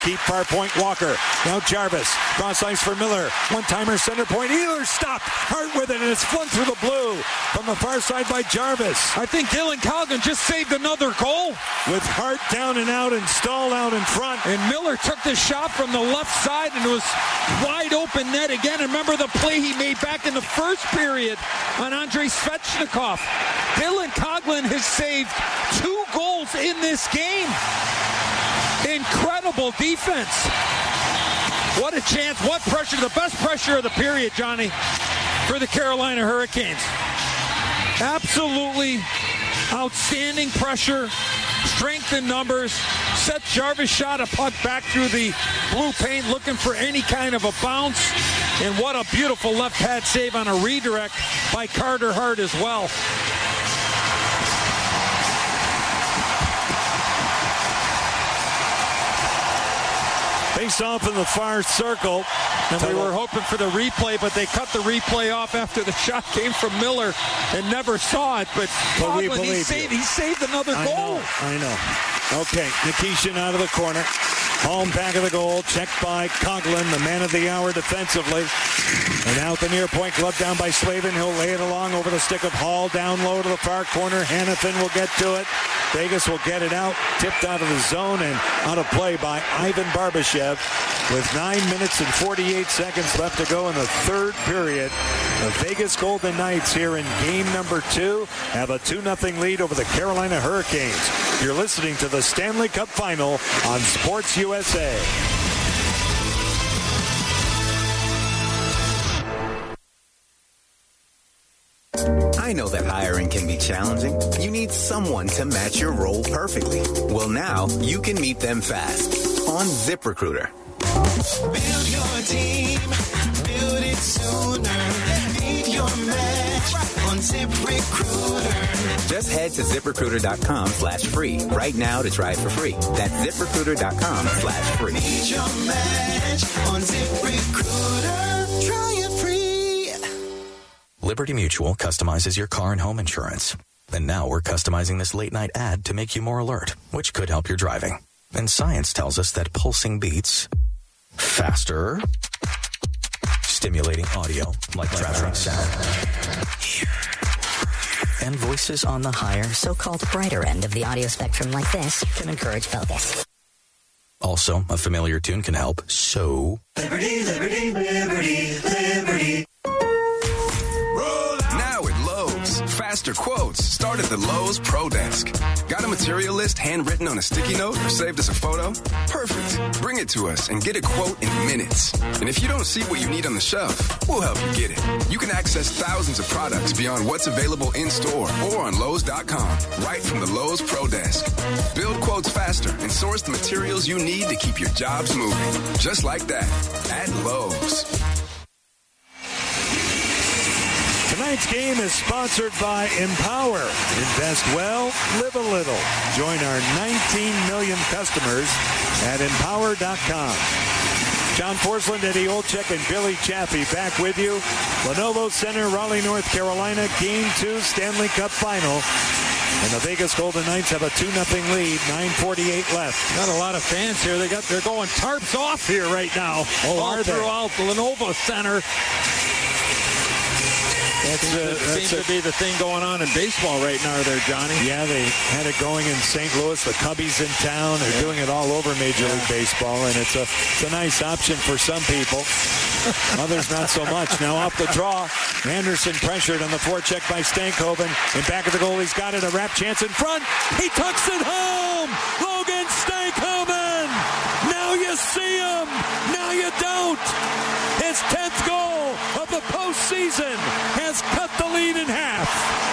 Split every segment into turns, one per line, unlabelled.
keep far point Walker. Now Jarvis. Cross ice for Miller. One-timer center point. Ehlers stopped. Hart with it, and it's flung through the blue from the far side by Jarvis.
I think Dylan Coghlan just saved another goal.
With Hart down and out and Stahl out in front.
And Miller took the shot from the left side, and it was wide open net again. Remember the play he made back in the first period on Andrei Svechnikov. Dylan Coghlan has saved 2 goals in this game. Incredible defense. What a chance. What pressure. The best pressure of the period, Johnny, for the Carolina Hurricanes. Absolutely outstanding pressure. Strength in numbers. Seth Jarvis shot a puck back through the blue paint looking for any kind of a bounce. And what a beautiful left pad save on a redirect by Carter Hart as well.
Face off in the far circle.
And we were hoping for the replay, but they cut the replay off after the shot came from Miller and never saw it. But Coghlan, he saved another goal.
I know. Okay, Nikishin out of the corner. Home back of the goal, checked by Coghlan, the man of the hour defensively. And out the near point, glove down by Slavin. He'll lay it along over the stick of Hall, down low to the far corner. Hanifin will get to it. Vegas will get it out, tipped out of the zone and out of play by Ivan Barbashev with 9 minutes and 48 seconds left to go in the third period. The Vegas Golden Knights here in game number 2 have a 2-0 lead over the Carolina Hurricanes. You're listening to the Stanley Cup Final on Sports USA.
I know that hiring can be challenging. You need someone to match your role perfectly. Well, now you can meet them fast on ZipRecruiter.
Build your team, build it sooner. Need your match on ZipRecruiter.
Just head to ZipRecruiter.com/free right now to try it for free. That's ZipRecruiter.com/free.
Need your match on ZipRecruiter. Try it free.
Liberty Mutual customizes your car and home insurance. And now we're customizing this late night ad to make you more alert, which could help your driving. And science tells us that pulsing beats faster, stimulating audio like traveling sound, and voices on the higher,
so-called brighter end of the audio spectrum like this can encourage focus.
Also, a familiar tune can help. So,
Liberty, liberty, liberty, liberty.
Faster quotes start at the Lowe's Pro Desk. Got a material list handwritten on a sticky note or saved as a photo? Perfect. Bring it to us and get a quote in minutes. And if you don't see what you need on the shelf, we'll help you get it. You can access thousands of products beyond what's available in store or on Lowe's.com, right from the Lowe's Pro Desk. Build quotes faster and source the materials you need to keep your jobs moving. Just like that at Lowe's.
Tonight's game is sponsored by Empower. Invest well, live a little. Join our 19 million customers at Empower.com. John Forsland, Eddie Olczyk, and Billy Chaffee back with you. Lenovo Center, Raleigh, North Carolina, Game 2 Stanley Cup Final. And the Vegas Golden Knights have a 2-0 lead, 9:48 left.
Got a lot of fans here. They're going tarps off here right now. All throughout the Lenovo Center. That seems to be the thing going on in baseball right now there, Johnny.
Yeah, they had it going in St. Louis. The Cubbies in town. They're doing it all over Major League Baseball, and it's a nice option for some people. Others not so much. Now off the draw, Anderson pressured on the forecheck by Stankoven. In back of the goal, he's got it. A wrap chance in front. He tucks it home. Logan Stankoven. Now you see him. Now you don't. His 10th goal of the postseason has cut the lead in half.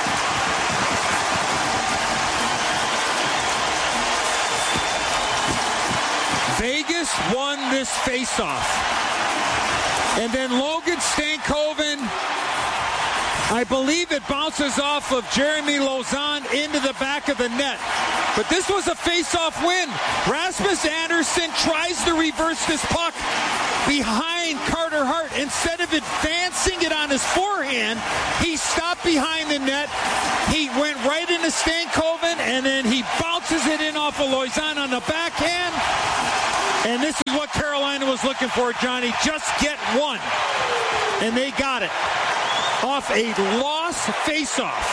Vegas won this faceoff. And then Logan Stankoven, I believe it bounces off of Jeremy Lauzon into the back of the net. But this was a face-off win. Rasmus Andersson tries to reverse this puck behind Carter Hart. Instead of advancing it on his forehand, he stopped behind the net. He went right into Stankoven, and then he bounces it in off of Lauzon on the backhand. And this is what Carolina was looking for, Johnny. Just get one. And they got it. Off a lost faceoff.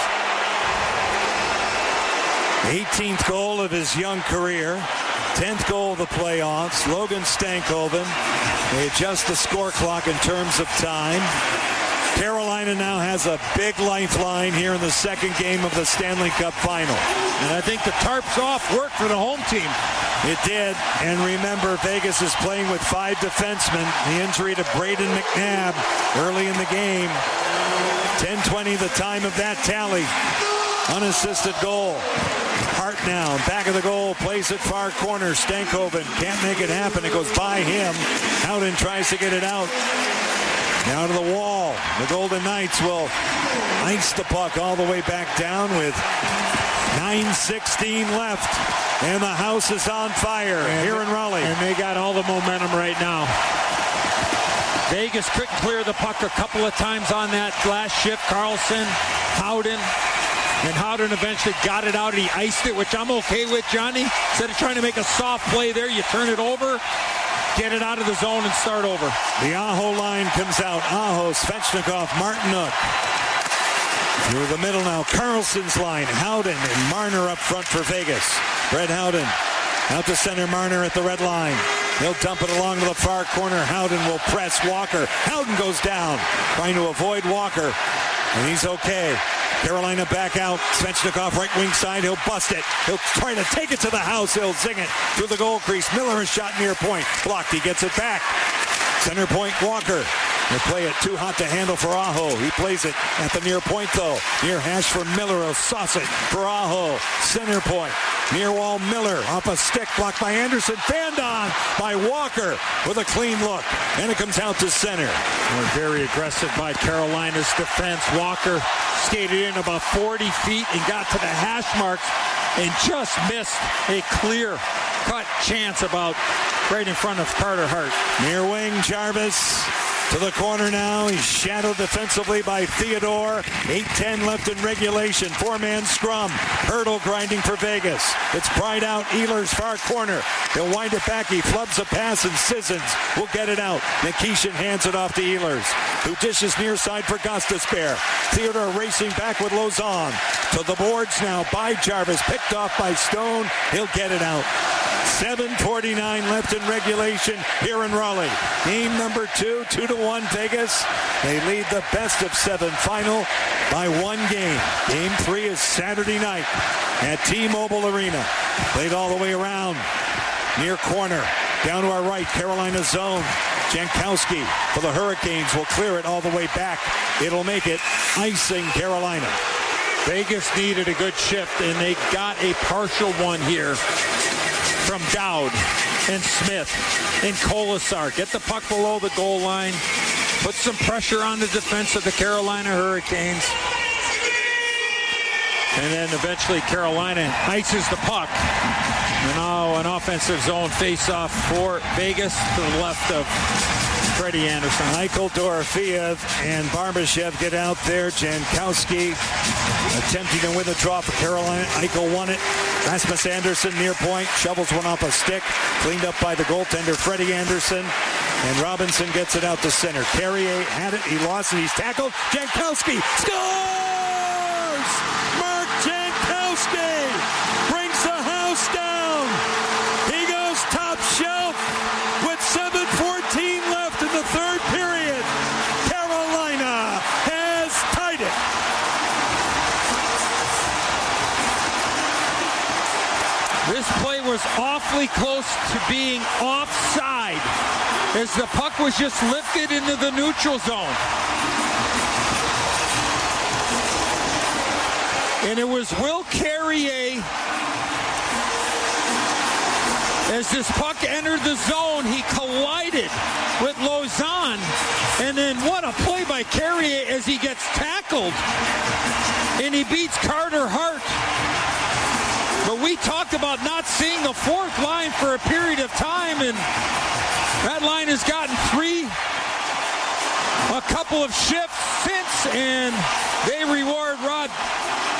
18th goal of his young career. 10th goal of the playoffs. Logan Stankoven. They adjust the score clock in terms of time. Carolina now has a big lifeline here in the second game of the Stanley Cup Final.
And I think the tarps off worked for the home team.
It did. And remember, Vegas is playing with 5 defensemen. The injury to Braden McNabb early in the game. 10:20 the time of that tally. Unassisted goal. Hart now, back of the goal, plays it far corner. Stankoven can't make it happen. It goes by him. Howden tries to get it out. Now to the wall. The Golden Knights will ice the puck all the way back down with 9:16 left. And the house is on fire here in Raleigh.
And they got all the momentum right now. Vegas couldn't clear the puck a couple of times on that last shift. Carlson, Howden. And Howden eventually got it out and he iced it, which I'm okay with, Johnny. Instead of trying to make a soft play there, you turn it over, get it out of the zone and start over.
The Aho line comes out. Aho, Svechnikov, Martinook. Through the middle now, Carlson's line. Howden and Marner up front for Vegas. Brett Howden out to center. Marner at the red line. He'll dump it along to the far corner. Howden will press Walker. Howden goes down, trying to avoid Walker, and he's okay. Carolina back out. Svechnikov right wing side. He'll bust it. He'll try to take it to the house. He'll zing it through the goal crease. Miller has shot near point. Blocked. He gets it back. Center point Walker. They play it too hot to handle for Aho. He plays it at the near point though. Near hash for Miller. He'll sauce it for Aho. Center point. Near wall Miller off a stick blocked by Anderson. Fanned on by Walker with a clean look. And it comes out to center.
They're very aggressive by Carolina's defense. Walker skated in about 40 feet and got to the hash marks and just missed a clear cut chance about right in front of Carter Hart.
Near wing Jarvis. To the corner now. He's shadowed defensively by Theodore. 8:10 left in regulation. 4-man scrum. Hurdle grinding for Vegas. It's pried out. Ehlers far corner. He'll wind it back. He flubs a pass and Sissons will get it out. Nikishin hands it off to Ehlers, who dishes near side for Gostisbehere. Theodore racing back with Lauzon. To the boards now by Jarvis. Picked off by Stone. He'll get it out. 7:49 left in regulation here in Raleigh. Game number 2, 2-1 Vegas. They lead the best of 7 final by 1 game. Game 3 is Saturday night at T-Mobile Arena. Played all the way around. Near corner. Down to our right, Carolina zone. Jankowski for the Hurricanes will clear it all the way back. It'll make it icing Carolina.
Vegas needed a good shift, and they got a partial one here from Dowd and Smith and Kolasar. Get the puck below the goal line. Put some pressure on the defense of the Carolina Hurricanes. And then eventually Carolina ices the puck. And now an offensive zone face-off for Vegas to the left of Freddie Anderson.
Michael Dorofeev and Barbashev get out there. Jankowski attempting to win the draw for Carolina. Eichel won it. Rasmus Anderson near point. Shovels one off a stick. Cleaned up by the goaltender, Freddie Anderson. And Robinson gets it out to center. Carrier had it. He lost it. He's tackled. Jankowski scores! Mark Jankowski brings the house down. He goes top shelf with 7:14 left in the third period. Carolina has tied it.
This play was awfully close to being offside as the puck was just lifted into the neutral zone. And it was Will Carrier. As this puck entered the zone, he collided with Lauzon. And then what a play by Carrier as he gets tackled. And he beats Carter Hart. But we talked about not seeing the fourth line for a period of time, and that line has gotten a couple of shifts since, and they reward Rod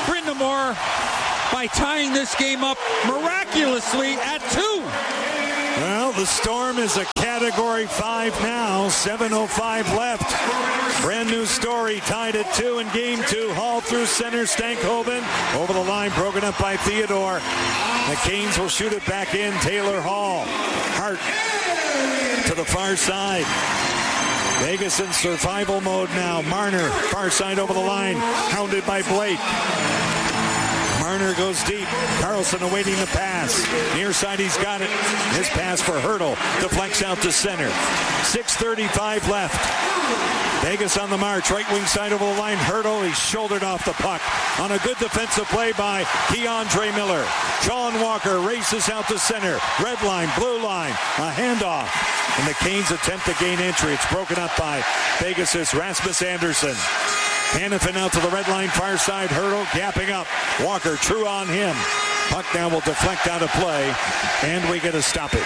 Brind'Amour by tying this game up miraculously at 2.
Well, the Storm is a Category 5 now. 7:05 left. Brand new Story tied at 2 in Game 2. Hall through center. Stankoven over the line, broken up by Theodore. The Canes will shoot it back in. Taylor Hall. Hart to the far side. Vegas in survival mode now. Marner, far side over the line, hounded by Blake. Marner goes deep. Carlson awaiting the pass. Near side, he's got it. His pass for Hurdle. Deflects out to center. 6:35 left. Vegas on the march. Right wing side over the line. Hurdle. He's shouldered off the puck. On a good defensive play by Keandre Miller. Sean Walker races out to center. Red line, blue line. A handoff. And the Canes attempt to gain entry. It's broken up by Vegas' Rasmus Anderson. Hanifin out to the red line, far side. Hurdle gapping up. Walker true on him. Puck now will deflect out of play, and we get a stoppage.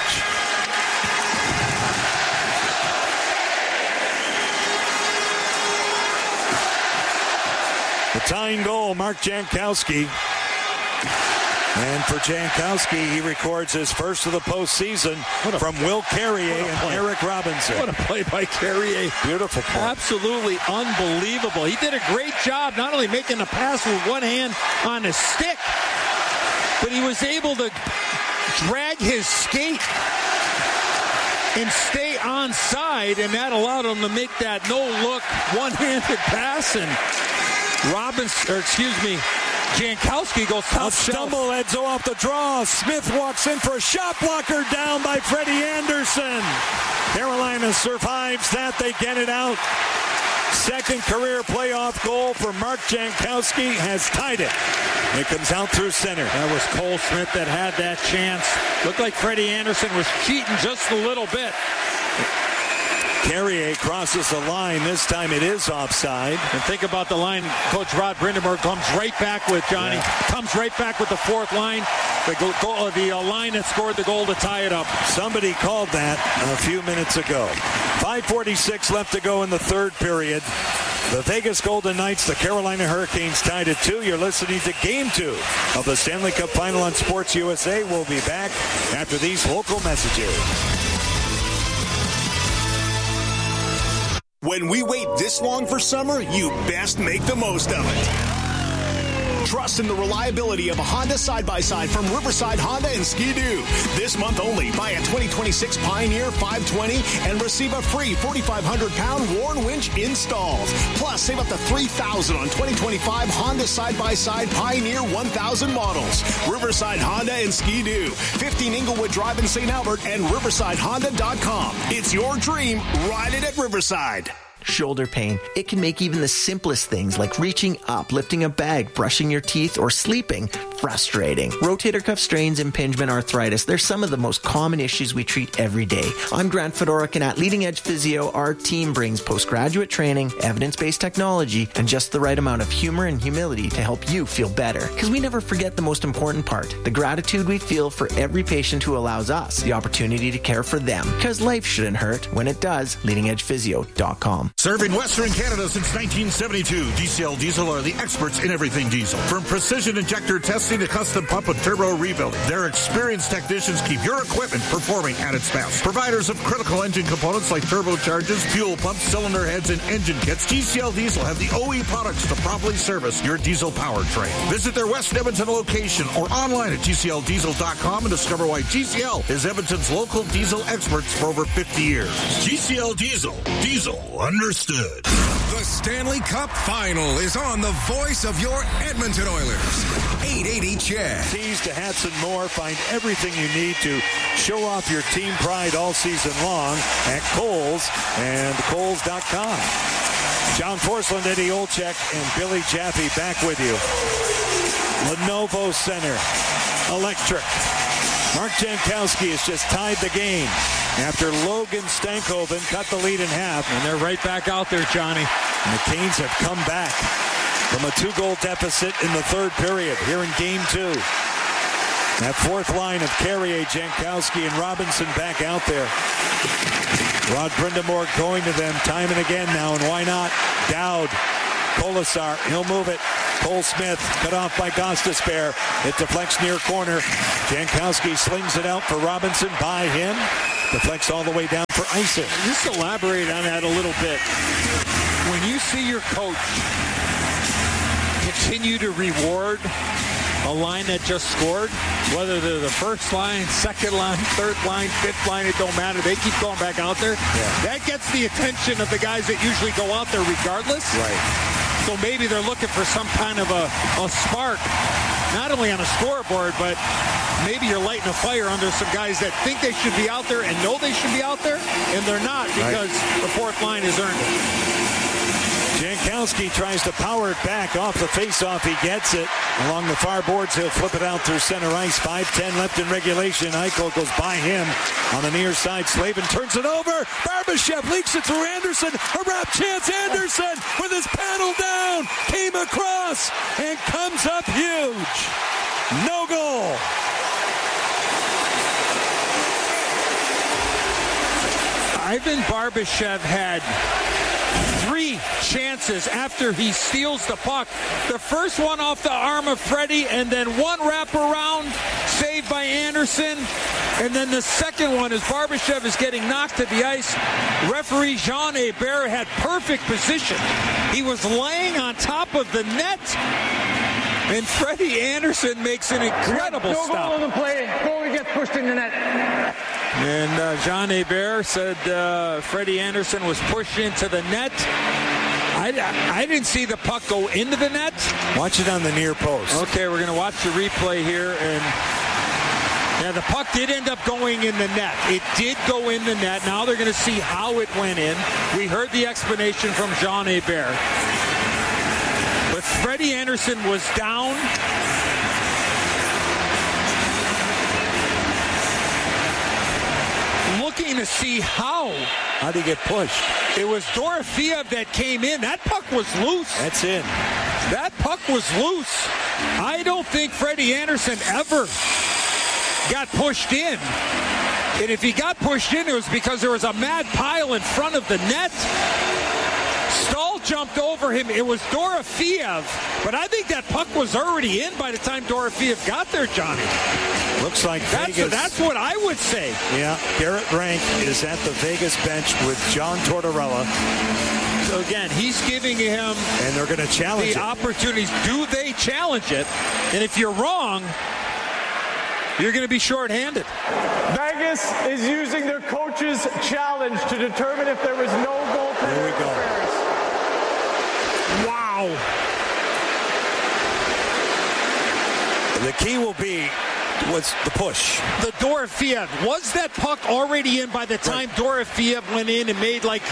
The tying goal, Mark Jankowski. And for Jankowski, he records his first of the postseason from Will Carrier and Eric Robinson.
What a play by Carrier.
Beautiful play.
Absolutely unbelievable. He did a great job not only making the pass with one hand on his stick, but he was able to drag his skate and stay onside, and that allowed him to make that no-look one-handed pass. And Jankowski goes top
stumble, Edzo off the draw. Smith walks in for a shot blocker, down by Freddie Anderson. Carolina survives that. They get it out. Second career playoff goal for Mark Jankowski has tied it. It comes out through center.
That was Cole Smith that had that chance. Looked like Freddie Anderson was cheating just a little bit.
Carrier crosses the line. This time it is offside.
And think about the line. Coach Rod Brindenberg comes right back with Johnny. Yeah. Comes right back with the fourth line. The line that scored the goal to tie it up.
Somebody called that a few minutes ago. 5:46 left to go in the third period. The Vegas Golden Knights, the Carolina Hurricanes tied at 2. You're listening to Game 2 of the Stanley Cup Final on Sports USA. We'll be back after these local messages.
When we wait this long for summer, you best make the most of it. Trust in the reliability of a Honda side-by-side from Riverside Honda and Ski-Doo. This month only, buy a 2026 Pioneer 520 and receive a free 4,500-pound Warn winch installed. Plus, save up to $3,000 on 2025 Honda side-by-side Pioneer 1000 models. Riverside Honda and Ski-Doo. 15 Inglewood Drive in St. Albert and RiversideHonda.com. It's your dream. Ride it at Riverside.
Shoulder pain. It can make even the simplest things like reaching up, lifting a bag, brushing your teeth, or sleeping frustrating. Rotator cuff strains, impingement, arthritis, they're some of the most common issues we treat every day. I'm Grant Fedoruk, and at Leading Edge Physio, our team brings postgraduate training, evidence-based technology, and just the right amount of humor and humility to help you feel better. Because we never forget the most important part, the gratitude we feel for every patient who allows us the opportunity to care for them. Because life shouldn't hurt. When it does, leadingedgephysio.com.
Serving Western Canada since 1972, DCL Diesel are the experts in everything diesel. From precision injector testing to custom pump and turbo rebuilding, their experienced technicians keep your equipment performing at its best. Providers of critical engine components like turbochargers, fuel pumps, cylinder heads, and engine kits, DCL Diesel have the OE products to properly service your diesel powertrain. Visit their West Edmonton location or online at GCLDiesel.com and discover why GCL is Edmonton's local diesel experts for over 50 years. GCL Diesel. Diesel understood.
The Stanley Cup Final is on the voice of your Edmonton Oilers. 880 CHED.
Keys to Hudson Moore. Find everything you need to show off your team pride all season long at Kohl's and Kohls.com. John Forsland, Eddie Olczyk, and Billy Jaffe back with you. Lenovo Center. Electric. Mark Jankowski has just tied the game after Logan Stankoven cut the lead in half.
And they're right back out there, Johnny.
And the Canes have come back from a 2-goal deficit in the third period here in Game 2. That fourth line of Carrier, Jankowski, and Robinson back out there. Rod Brindamore going to them time and again now, and why not? Dowd, Kolasar, he'll move it. Cole Smith cut off by Gostisbehere. It deflects near corner. Jankowski slings it out for Robinson by him. Deflects all the way down for Ison.
Just elaborate on that a little bit. When you see your coach continue to reward a line that just scored, whether they're the first line, second line, third line, fifth line, it don't matter. They keep going back out there. Yeah. That gets the attention of the guys that usually go out there regardless.
Right.
So maybe they're looking for some kind of a spark, not only on a scoreboard, but maybe you're lighting a fire under some guys that think they should be out there and know they should be out there, and they're not because the fourth line has earned it.
Jankowski tries to power it back off the faceoff. He gets it along the far boards. He'll flip it out through center ice. 5:10 left in regulation. Eichel goes by him on the near side. Slavin turns it over. Barbashev leaks it through Anderson. A wrap chance. Anderson with his paddle down. Came across and comes up huge. No goal.
Ivan Barbashev had 3 chances after he steals the puck. The first one off the arm of Freddie, and then one wraparound saved by Anderson. And then the second one as Barbashev is getting knocked to the ice. Referee Jean Hébert had perfect position. He was laying on top of the net. And Freddie Anderson makes an incredible stop.
No goal on the play. Goalie gets pushed in the net.
And Jean Hébert said Freddie Anderson was pushed into the net. I didn't see the puck go into the net.
Watch it on the near post.
Okay, we're going to watch the replay here. And yeah, the puck did end up going in the net. It did go in the net. Now they're going to see how it went in. We heard the explanation from Jean Hébert. But Freddie Anderson was down. Looking to see how
did he get pushed?
It was Dorofeev that came in. That puck was loose.
That's in.
That puck was loose. I don't think Freddie Anderson ever got pushed in. And if he got pushed in, it was because there was a mad pile in front of the net. Stahl jumped over him. It was Dorofeev. But I think that puck was already in by the time Dorofeev got there, Johnny.
Looks like Vegas.
That's what I would say.
Yeah, Garrett Rank is at the Vegas bench with John Tortorella.
So again, he's giving him
and they're going to challenge
the opportunities. Do they challenge it? And if you're wrong, you're going to be shorthanded.
Vegas is using their coach's challenge to determine if there was no goaltender.
Here we go.
Wow.
The key will be was the push.
The Dorofeev. Was that puck already in by the time Dorofeev went in and made he was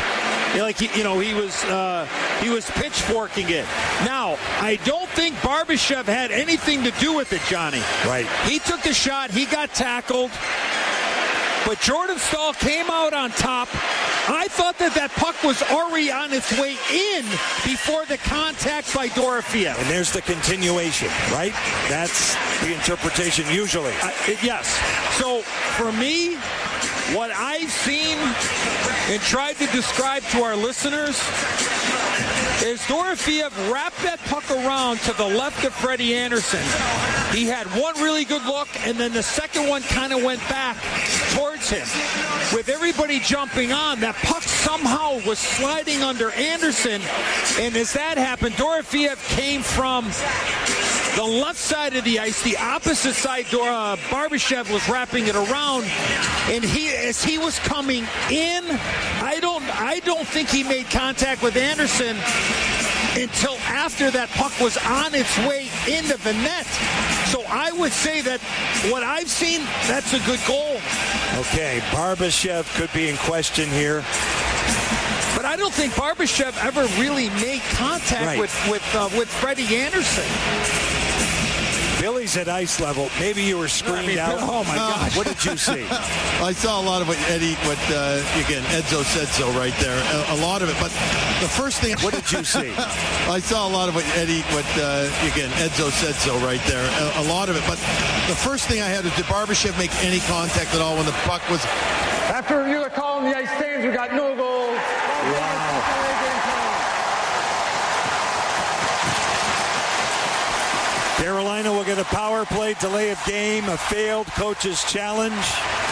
pitchforking it. Now, I don't think Barbashev had anything to do with it, Johnny.
Right.
He took the shot. He got tackled. But Jordan Stahl came out on top. I thought that puck was already on its way in before the contact by Dorofeev.
And there's the continuation, right? That's the interpretation usually.
Yes. So for me, what I've seen and tried to describe to our listeners is Dorofeev wrapped that puck around to the left of Freddie Anderson. He had one really good look, and then the second one kind of went back towards him. With everybody jumping on, that puck somehow was sliding under Anderson, and as that happened, Dorofeev came from the left side of the ice, the opposite side. Barbashev was wrapping it around, and as he was coming in, I don't think he made contact with Anderson until after that puck was on its way into the net. So I would say that what I've seen, that's a good goal.
Okay, Barbashev could be in question here.
But I don't think Barbashev ever really made contact with Freddie Anderson.
Billy's at ice level. Maybe you were screamed out.
Oh, my gosh.
What did you see?
I saw a lot of what again, Edzo said so right there. A lot of it. But the first thing...
What did you see?
I saw a lot of what again, Edzo said so right there. A lot of it. But the first thing I had was, did Barbashev make any contact at all when the puck was...
After review the call on the ice stands, we got no goals.
Wow. Carolina will get a power play delay of game, a failed coach's challenge.